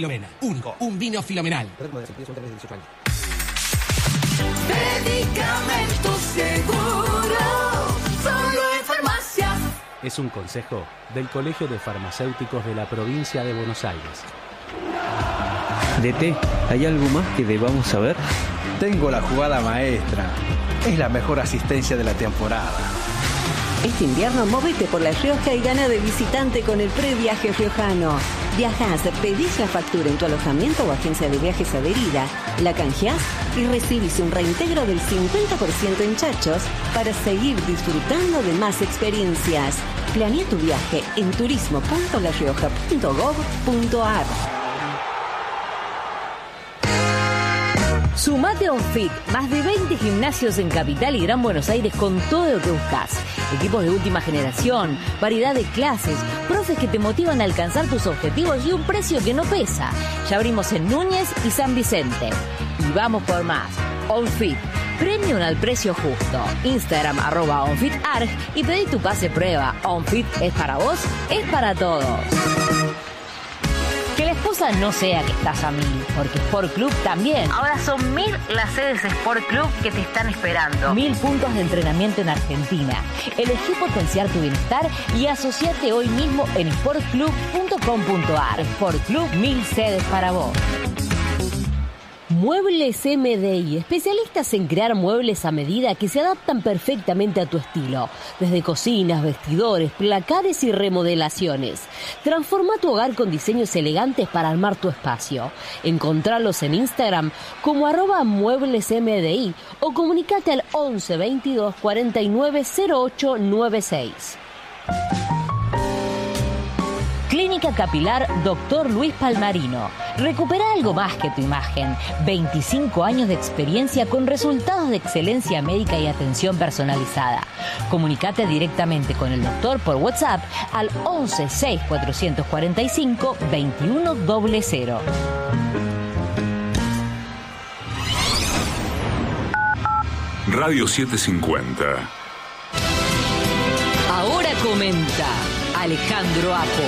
Filomena. Único. Un vino Filomenal. Medicamentos Seguro. Solo en farmacias. Es un consejo del Colegio de Farmacéuticos de la provincia de Buenos Aires. DT, ¿hay algo más que debamos saber? Tengo la jugada maestra. Es la mejor asistencia de la temporada. Este invierno móvete por La Rioja y gana de visitante con el previaje riojano. Viajás, pedís la factura en tu alojamiento o agencia de viajes adherida, la canjeás y recibís un reintegro del 50% en chachos para seguir disfrutando de más experiencias. Planea tu viaje en turismo.larioja.gov.ar. Sumate a OnFit, más de 20 gimnasios en Capital y Gran Buenos Aires con todo lo que buscas. Equipos de última generación, variedad de clases, profes que te motivan a alcanzar tus objetivos y un precio que no pesa. Ya abrimos en Núñez y San Vicente. Y vamos por más. OnFit, premium al precio justo. Instagram @OnFitArg y pedí tu pase prueba. OnFit es para vos, es para todos. Que la excusa no sea que estás a 1000, porque Sport Club también. Ahora son 1000 las sedes Sport Club que te están esperando. 1000 puntos de entrenamiento en Argentina. Elegí potenciar tu bienestar y asociate hoy mismo en sportclub.com.ar. Sport Club, 1000 sedes para vos. Muebles MDI, especialistas en crear muebles a medida que se adaptan perfectamente a tu estilo. Desde cocinas, vestidores, placares y remodelaciones. Transforma tu hogar con diseños elegantes para armar tu espacio. Encontralos en Instagram como @mueblesmdi o comunicate al 11 22 49 08 96. Clínica Capilar Dr. Luis Palmarino. Recupera algo más que tu imagen. 25 años de experiencia con resultados de excelencia médica y atención personalizada. Comunicate directamente con el doctor por WhatsApp al 11 6 445 2100. Radio 750. Ahora comenta Alejandro Apo.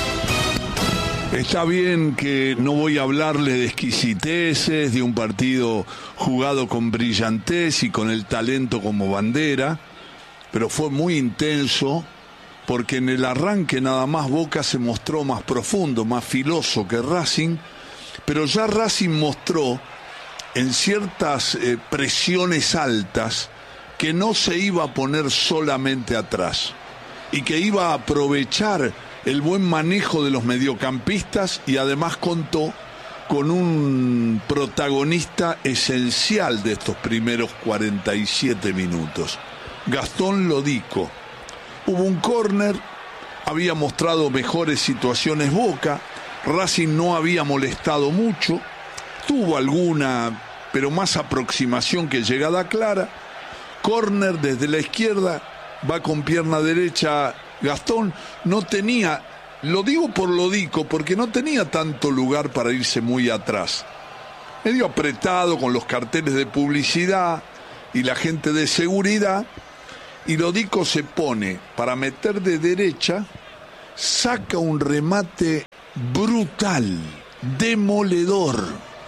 Está bien que no voy a hablarle de exquisiteces, de un partido jugado con brillantez y con el talento como bandera, pero fue muy intenso porque en el arranque nada más Boca se mostró más profundo, más filoso que Racing, pero ya Racing mostró en ciertas presiones altas que no se iba a poner solamente atrás y que iba a aprovechar el buen manejo de los mediocampistas y además contó con un protagonista esencial de estos primeros 47 minutos, Gastón Lodico. Hubo un córner, había mostrado mejores situaciones Boca, Racing no había molestado mucho, tuvo alguna, pero más aproximación que llegada clara. Córner desde la izquierda, va con pierna derecha Gastón, no tenía, lo digo por Lodico, porque no tenía tanto lugar para irse muy atrás. Medio apretado con los carteles de publicidad y la gente de seguridad, y Lodico se pone para meter de derecha, saca un remate brutal, demoledor,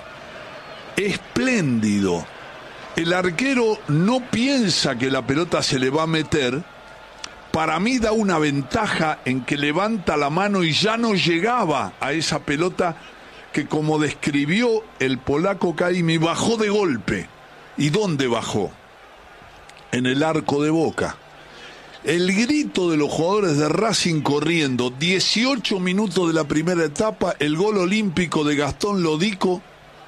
espléndido. El arquero no piensa que la pelota se le va a meter. Para mí da una ventaja en que levanta la mano y ya no llegaba a esa pelota que, como describió el polaco Caimi, bajó de golpe. ¿Y dónde bajó? En el arco de Boca. El grito de los jugadores de Racing corriendo, 18 minutos de la primera etapa, el gol olímpico de Gastón Lodico,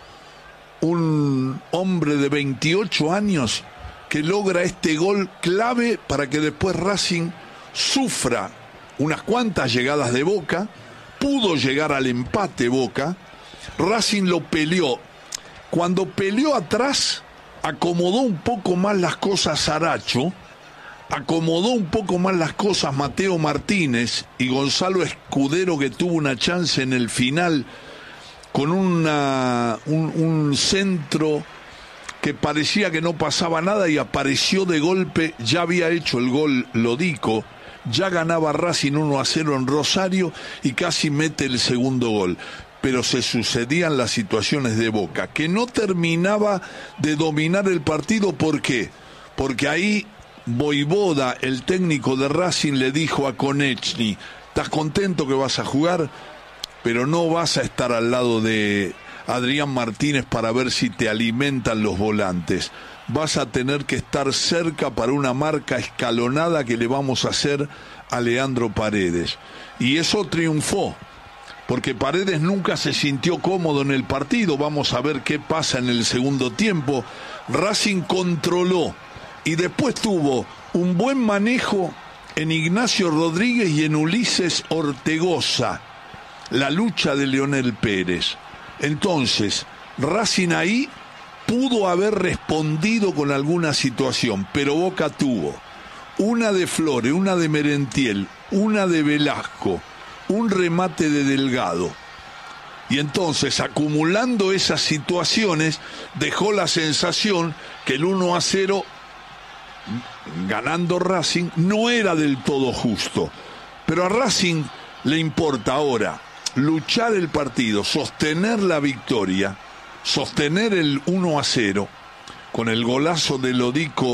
un hombre de 28 años que logra este gol clave para que después Racing sufra unas cuantas llegadas de Boca, pudo llegar al empate Boca, Racing lo peleó. Cuando peleó atrás, acomodó un poco más las cosas Saracho, acomodó un poco más las cosas Mateo Martínez y Gonzalo Escudero, que tuvo una chance en el final con un centro que parecía que no pasaba nada y apareció de golpe. Ya había hecho el gol Lodico, ya ganaba Racing 1-0 en Rosario y casi mete el segundo gol. pero se sucedían las situaciones de Boca, que no terminaba de dominar el partido. ¿Por qué? Porque ahí Voivoda, el técnico de Racing, le dijo a Konechny: ¿estás contento que vas a jugar? Pero no vas a estar al lado de Adrián Martínez para ver si te alimentan los volantes. Vas a tener que estar cerca para una marca escalonada que le vamos a hacer a Leandro Paredes. Y eso triunfó, porque Paredes nunca se sintió cómodo en el partido. Vamos a ver qué pasa en el segundo tiempo. Racing controló y después tuvo un buen manejo en Ignacio Rodríguez y en Ulises Ortegoza, la lucha de Leonel Pérez. Entonces, Racing ahí pudo haber respondido con alguna situación, pero Boca tuvo una de Flores, una de Merentiel, una de Velasco, un remate de Delgado. Y entonces, acumulando esas situaciones, dejó la sensación que el 1-0, ganando Racing, no era del todo justo. Pero a Racing le importa ahora luchar el partido, sostener la victoria, sostener el 1-0, con el golazo de Lodico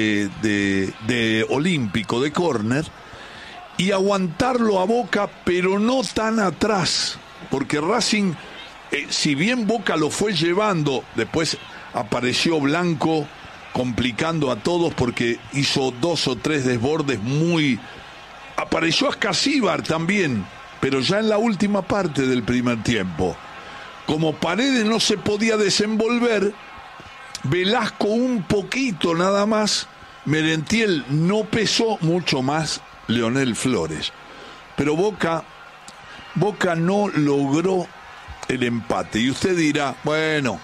de Olímpico, de córner, y aguantarlo a Boca, pero no tan atrás, porque Racing, si bien Boca lo fue llevando, después apareció Blanco complicando a todos porque hizo 2 o 3 desbordes muy... Apareció Ascasíbar también, pero ya en la última parte del primer tiempo. Como Paredes no se podía desenvolver, Velasco un poquito nada más, Merentiel no pesó, mucho más Leonel Flores. Pero Boca no logró el empate. Y usted dirá, bueno,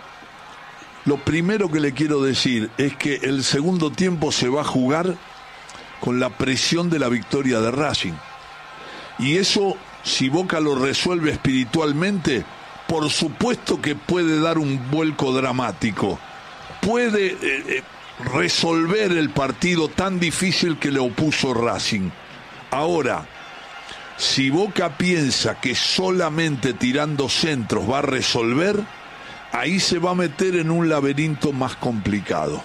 lo primero que le quiero decir es que el segundo tiempo se va a jugar con la presión de la victoria de Racing. Y eso, si Boca lo resuelve espiritualmente, por supuesto que puede dar un vuelco dramático. Puede resolver el partido tan difícil que le opuso Racing. Ahora, si Boca piensa que solamente tirando centros va a resolver, ahí se va a meter en un laberinto más complicado.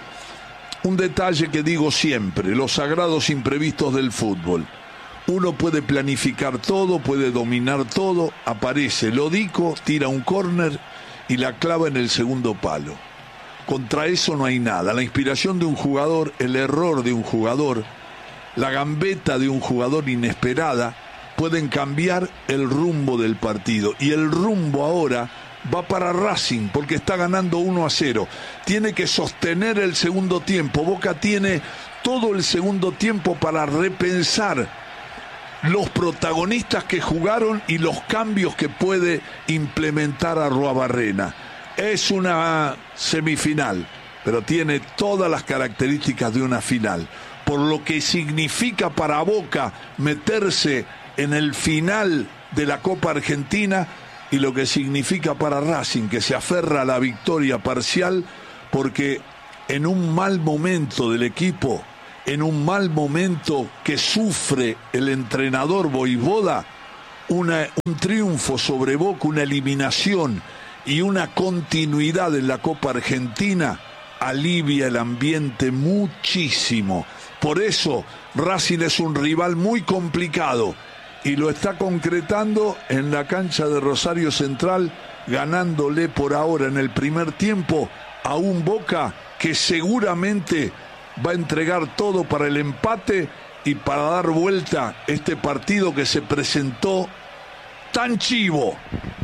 Un detalle que digo siempre: los sagrados imprevistos del fútbol. Uno puede planificar todo, puede dominar todo, aparece Lodico, tira un córner y la clava en el segundo palo. Contra eso no hay nada. La inspiración de un jugador, el error de un jugador, la gambeta de un jugador inesperada pueden cambiar el rumbo del partido. Y el rumbo ahora va para Racing porque está ganando 1-0. Tiene que sostener el segundo tiempo. Boca tiene todo el segundo tiempo para repensar los protagonistas que jugaron y los cambios que puede implementar Arruabarrena. Es una semifinal, pero tiene todas las características de una final. Por lo que significa para Boca meterse en el final de la Copa Argentina, y lo que significa para Racing, que se aferra a la victoria parcial, porque en un mal momento del equipo, en un mal momento que sufre el entrenador Voivoda, un triunfo sobre Boca, una eliminación y una continuidad en la Copa Argentina alivia el ambiente muchísimo. Por eso Racing es un rival muy complicado y lo está concretando en la cancha de Rosario Central, ganándole por ahora en el primer tiempo a un Boca que seguramente va a entregar todo para el empate y para dar vuelta este partido que se presentó tan chivo.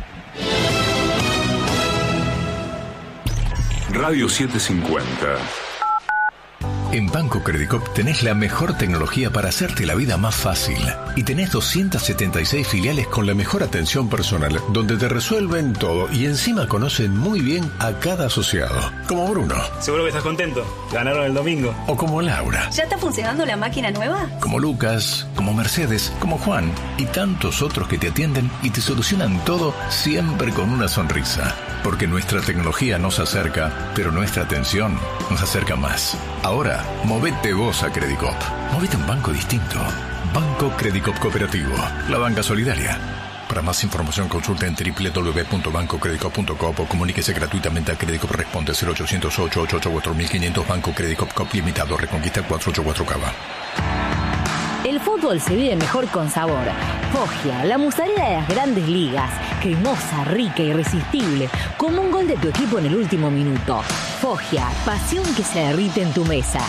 Radio 750. En Banco Credicop tenés la mejor tecnología para hacerte la vida más fácil. Y tenés 276 filiales con la mejor atención personal, donde te resuelven todo y encima conocen muy bien a cada asociado. Como Bruno. Seguro que estás contento. Ganaron el domingo. O como Laura. ¿Ya está funcionando la máquina nueva? Como Lucas, como Mercedes, como Juan y tantos otros que te atienden y te solucionan todo siempre con una sonrisa. Porque nuestra tecnología nos acerca, pero nuestra atención nos acerca más. Ahora, movete vos a Credicop. Movete a un banco distinto. Banco Credicop Cooperativo. La banca solidaria. Para más información consulte en www.bancocreditcop.com o comuníquese gratuitamente al Credicop Responde 0800-888-4500 Banco Credicop Cop Limitado Reconquista 484 Cava. El fútbol se vive mejor con sabor. Foggia, la mozzarella de las grandes ligas. Cremosa, rica, irresistible. Como un gol de tu equipo en el último minuto. Foggia, pasión que se derrite en tu mesa.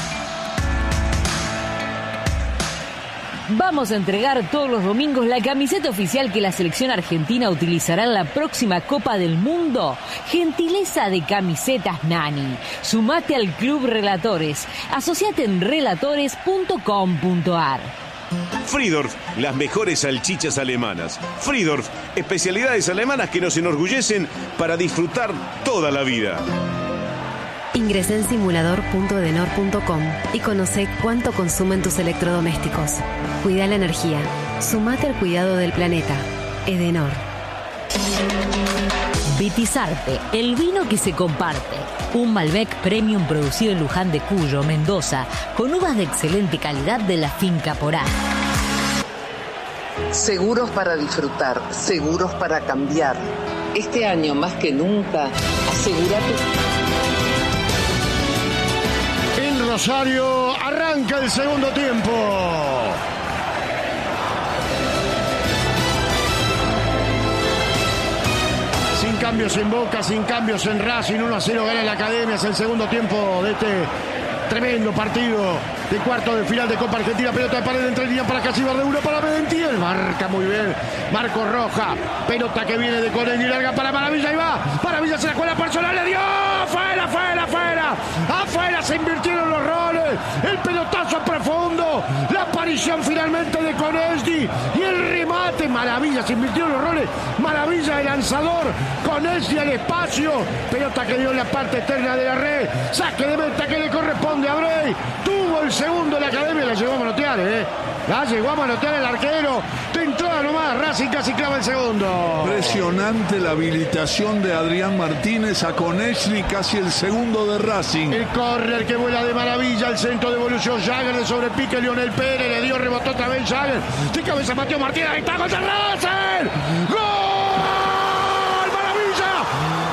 Vamos a entregar todos los domingos la camiseta oficial que la selección argentina utilizará en la próxima Copa del Mundo. Gentileza de Camisetas Nani. Sumate al Club Relatores. Asociate en relatores.com.ar. Friedorf, las mejores salchichas alemanas. Friedorf, especialidades alemanas que nos enorgullecen para disfrutar toda la vida. Ingresá en simulador.edenor.com y conoce cuánto consumen tus electrodomésticos. Cuida la energía. Sumate al cuidado del planeta. Edenor. Vitisarte, el vino que se comparte. Un Malbec Premium producido en Luján de Cuyo, Mendoza, con uvas de excelente calidad de la finca Porá. Seguros para disfrutar, seguros para cambiar. Este año más que nunca, asegúrate. En Rosario arranca el segundo tiempo. Sin cambios en Boca, sin cambios en Racing, 1-0 gana la Academia, es el segundo tiempo de este tremendo partido de cuarto de final de Copa Argentina. Pelota de pared entre líneas para Casibar de uno para Medentiel. Marca muy bien Marco Roja. Pelota que viene de Corel y larga para Maravilla y va. Maravilla se la cuela personal, le dio. Afuera, afuera, afuera. Afuera se invirtieron los roles. El pelotazo profundo. La aparición finalmente de Conesdi. Y el remate. Maravilla, se invirtieron los roles. Maravilla el lanzador. Conesdi al espacio. Pelota que dio en la parte externa de la red. Saque de meta que le corresponde a Bray. Tuvo el segundo de la Academia, la llegó a manotear, La llegó a manotear el arquero. De entrada nomás, Racing casi clava el segundo. Impresionante la habilitación de Adrián Martínez a Conechli, casi el segundo de Racing. El córner que vuela de Maravilla, el centro de evolución Jagger, de sobrepique Lionel Pérez, le dio, rebotó otra vez Jagger. De cabeza Mateo Martínez, ahí está, gol de Racing. ¡Gol! ¡Maravilla!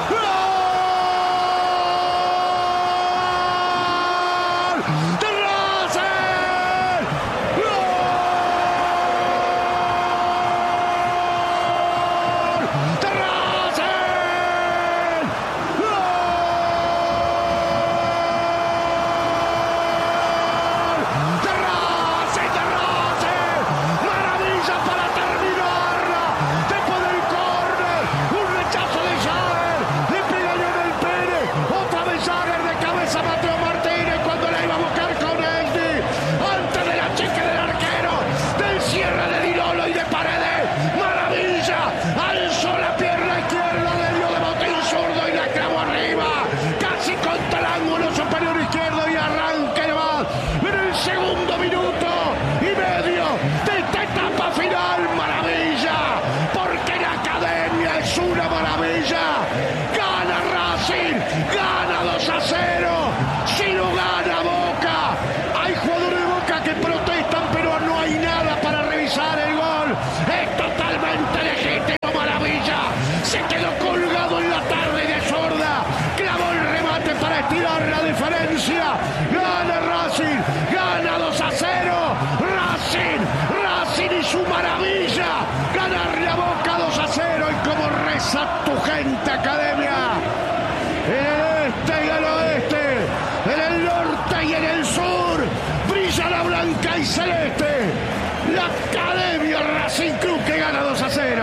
A tu gente, Academia, en el este y el oeste, en el norte y en el sur, brilla la blanca y celeste, la Academia Racing Club que gana 2-0.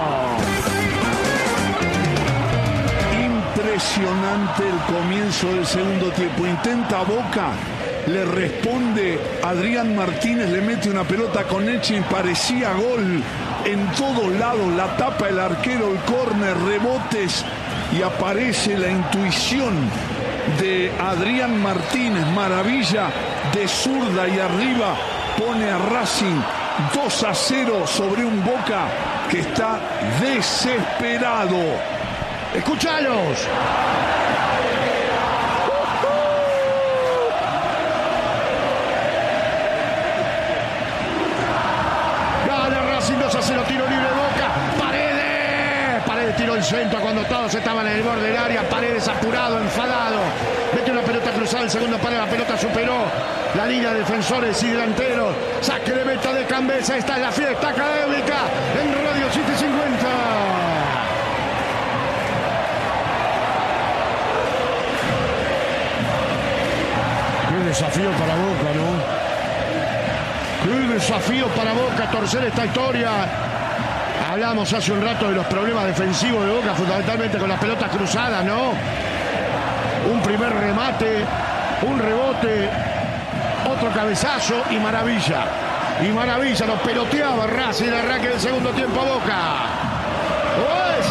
Impresionante el comienzo del segundo tiempo, intenta Boca, le responde Adrián Martínez, le mete una pelota con Eche y parecía gol. En todos lados la tapa el arquero, el córner, rebotes y aparece la intuición de Adrián Martínez. Maravilla de zurda y arriba pone a Racing 2-0 sobre un Boca que está desesperado. ¡Escúchalos! Gana Racing 2-0, tiro libre de Boca. Paredes tiró el centro cuando todos estaban en el borde del área. Paredes apurado, enfadado. Mete una pelota cruzada, el segundo palo, la pelota superó la línea de defensores y delanteros. Saque de meta de Cambesa. Esta es la fiesta académica en Radio 750. Qué desafío para Boca, ¿no? Qué desafío para Boca torcer esta historia. Hablamos hace un rato de los problemas defensivos de Boca, fundamentalmente con las pelotas cruzadas, ¿no? Un primer remate, un rebote, otro cabezazo y maravilla. Y maravilla, nos peloteaba Racing el arranque del segundo tiempo a Boca. ¡Pues!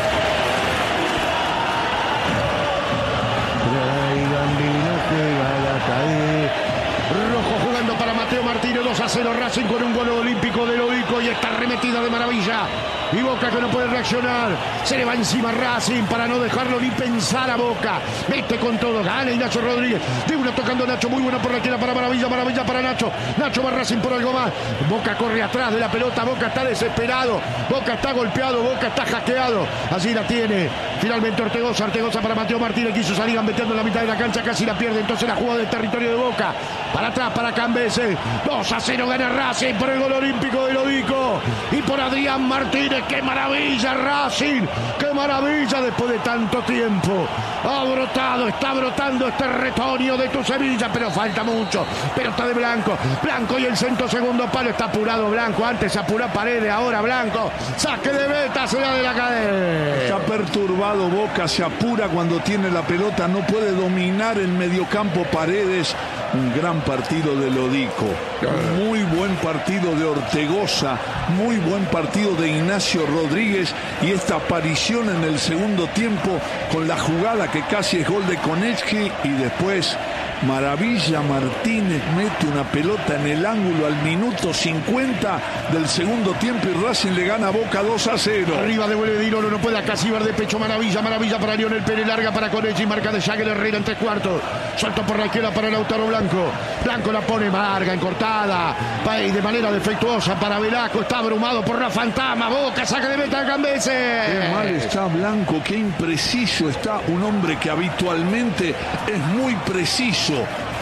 Rojo jugando para Mateo Martínez, 2-0 Racing con un gol olímpico de Lodico y esta arremetida de maravilla. Y Boca que no puede reaccionar. Se le va encima Racing para no dejarlo ni pensar a Boca. Mete con todo, gana Ignacio Rodríguez. De una tocando Nacho, muy buena por la izquierda para Maravilla, maravilla para Nacho. Nacho va Racing por algo más. Boca corre atrás de la pelota, Boca está desesperado. Boca está golpeado, Boca está hackeado. Allí la tiene. Finalmente Ortegoza para Mateo Martínez. Quiso salir metiendo en la mitad de la cancha, casi la pierde. Entonces la jugada del territorio de Boca. Para atrás para Cambese. 2-0 gana Racing por el gol olímpico de Lodico. Y por Adrián Martínez. ¡Qué maravilla Racing! ¡Qué maravilla después de tanto tiempo! Ha brotado, está brotando este retoño de tu Sevilla, pero falta mucho. Pelota de Blanco. Blanco y el centro segundo palo. Está apurado Blanco. Antes se apuró Paredes, ahora Blanco. Saque de meta, se da de la cadena. Está perturbado Boca, se apura cuando tiene la pelota. No puede dominar el mediocampo Paredes. Un gran partido de Lodico, muy buen partido de Ortegoza, muy buen partido de Ignacio Rodríguez y esta aparición en el segundo tiempo con la jugada que casi es gol de Konechki y después Maravilla Martínez mete una pelota en el ángulo al minuto 50 del segundo tiempo y Racing le gana a Boca 2-0. Arriba devuelve Dinolo, no puede Casíbar de pecho, maravilla para Lionel Pérez, larga para Konechki, marca de Jagger Herrera en 3/4. Salto por la izquierda para Lautaro Blanco. Blanco la pone larga, encortada, y de manera defectuosa para Velasco, está abrumado por la fantasma. Boca saca de meta a Cambese. Qué mal está Blanco, qué impreciso está un hombre que habitualmente es muy preciso.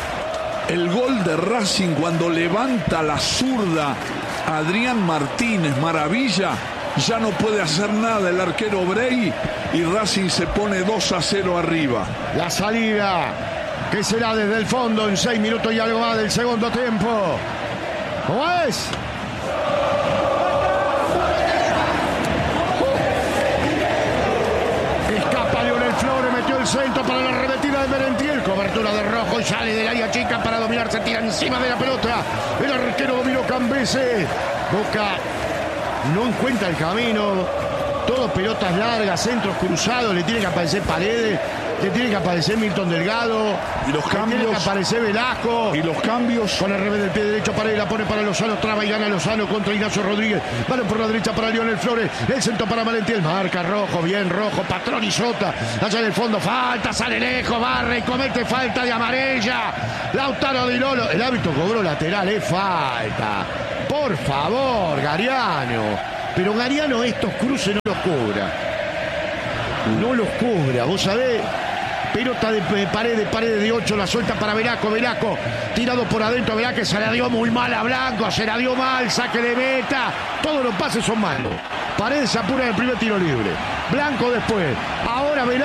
El gol de Racing cuando levanta la zurda Adrián Martínez, maravilla, ya no puede hacer nada el arquero Brey y Racing se pone 2-0 arriba. La salida que será desde el fondo en 6 minutos y algo más del segundo tiempo. ¿Cómo es? Escapa Lionel Flores, metió el centro para la remetida de Merentiel. Cobertura de Rojo y sale del área chica para dominar, se tira encima de la pelota. El arquero dominó Cambese. Boca no encuentra el camino. Todo pelotas largas, centros cruzados, le tiene que aparecer Paredes. Le tiene que aparecer Milton Delgado. Y los cambios. Tiene que aparecer Velasco. Y los cambios. Con el revés del pie derecho, Paredes la pone para Lozano. Traba y gana Lozano contra Ignacio Rodríguez. Balón por la derecha para Lionel Flores. El centro para Merentiel. Marca Rojo, bien Rojo. Patrón y Sota. Allá en el fondo. Falta, sale lejos. Barre y comete falta de amarilla. Lautaro Dinolo. El árbitro cobró lateral. Es falta. Por favor, Gariano. Pero Gariano estos cruces no los cobra. No los cobra. Vos sabés. Pelota de Paredes de 8, la suelta para Velasco, tirado por adentro, Velasco se la dio muy mal a Blanco, se la dio mal, saque de meta, todos los pases son malos. Paredes se apura en el primer tiro libre, Blanco después, ahora Velasco.